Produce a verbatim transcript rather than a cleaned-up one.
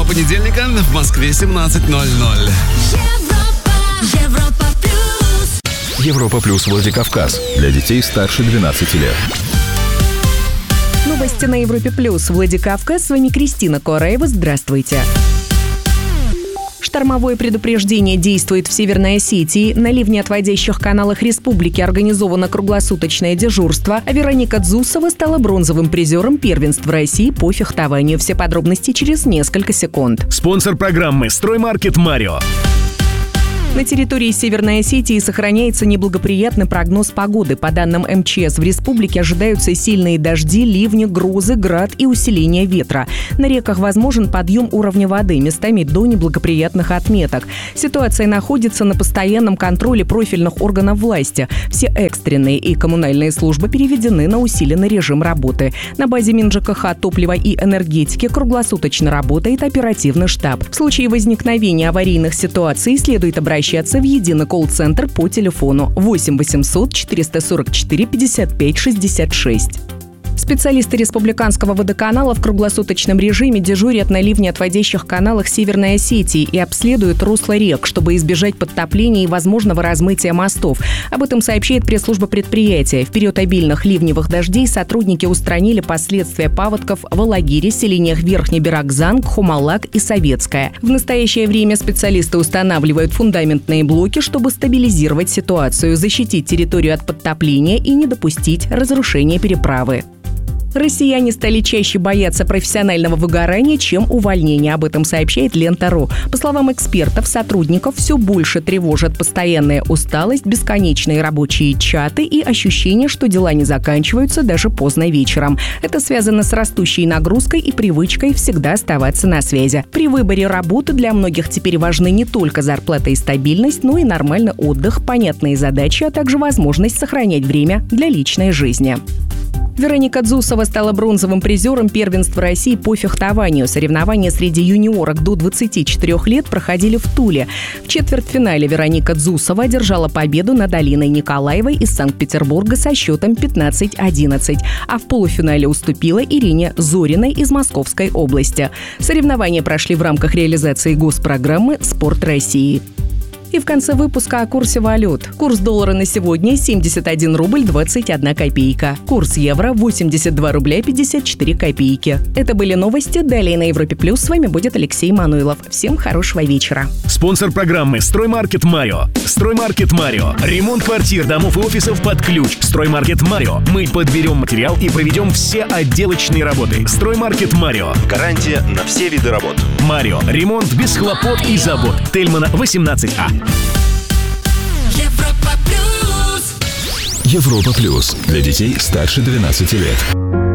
понедельника, в Москве семнадцать ноль ноль. Европа, Европа плюс. Европа плюс Владикавказ. Для детей старше двенадцати лет. Новости на Европе плюс. Владикавказ. С вами Кристина Кораева. Здравствуйте. Штормовое предупреждение действует в Северной Осетии. На ливнеотводящих каналах республики организовано круглосуточное дежурство, а Вероника Дзусова стала бронзовым призером первенств России по фехтованию. Все подробности через несколько секунд. Спонсор программы «Строймаркет Марио». На территории Северной Осетии сохраняется неблагоприятный прогноз погоды. По данным эм че эс, в республике ожидаются сильные дожди, ливни, грозы, град и усиление ветра. На реках возможен подъем уровня воды, местами до неблагоприятных отметок. Ситуация находится на постоянном контроле профильных органов власти. Все экстренные и коммунальные службы переведены на усиленный режим работы. На базе МинЖКХ, топлива и энергетики круглосуточно работает оперативный штаб. В случае возникновения аварийных ситуаций следует обращаться Обращаться в единый колл-центр по телефону восемь восемьсот четыреста сорок четыре пятьдесят пять шестьдесят шесть. Специалисты Республиканского водоканала в круглосуточном режиме дежурят на ливнеотводящих каналах Северной Осетии и обследуют русла рек, чтобы избежать подтопления и возможного размытия мостов. Об этом сообщает пресс-служба предприятия. В период обильных ливневых дождей сотрудники устранили последствия паводков в Алагире, селениях Верхний Беракзан, Кхумалак и Советская. В настоящее время специалисты устанавливают фундаментные блоки, чтобы стабилизировать ситуацию, защитить территорию от подтопления и не допустить разрушения переправы. Россияне стали чаще бояться профессионального выгорания, чем увольнения. Об этом сообщает Лента.ру. По словам экспертов, сотрудников все больше тревожит постоянная усталость, бесконечные рабочие чаты и ощущение, что дела не заканчиваются даже поздно вечером. Это связано с растущей нагрузкой и привычкой всегда оставаться на связи. При выборе работы для многих теперь важны не только зарплата и стабильность, но и нормальный отдых, понятные задачи, а также возможность сохранять время для личной жизни. Вероника Дзусова стала бронзовым призером первенства России по фехтованию. Соревнования среди юниорок до двадцати четырёх лет проходили в Туле. В четвертьфинале Вероника Дзусова одержала победу над Алиной Николаевой из Санкт-Петербурга со счетом пятнадцать одиннадцать, а в полуфинале уступила Ирине Зориной из Московской области. Соревнования прошли в рамках реализации госпрограммы «Спорт России». И в конце выпуска о курсе валют. Курс доллара на сегодня семьдесят один рубль двадцать одна копейка. Курс евро восемьдесят два рубля пятьдесят четыре копейки. Это были новости. Далее на Европе плюс. С вами будет Алексей Мануилов. Всем хорошего вечера. Спонсор программы «Строймаркет Марио». «Строймаркет Марио». Ремонт квартир, домов и офисов под ключ. «Строймаркет Марио». Мы подберем материал и проведем все отделочные работы. «Строймаркет Марио». Гарантия на все виды работ. Марио. Ремонт без хлопот и забот. Тельмана, восемнадцать А. Европа плюс. Европа плюс. Для детей старше двенадцати лет.